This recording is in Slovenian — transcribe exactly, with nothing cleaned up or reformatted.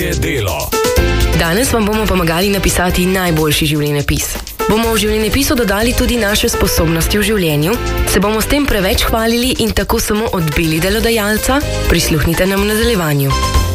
Moje delo. Danes vam bomo pomagali napisati najboljši življenjepis. Bomo v življenjepisu dodali tudi naše sposobnosti v življenju, se bomo s tem preveč hvalili in tako samo odbili delodajalca? Prisluhnite nam v nadaljevanju.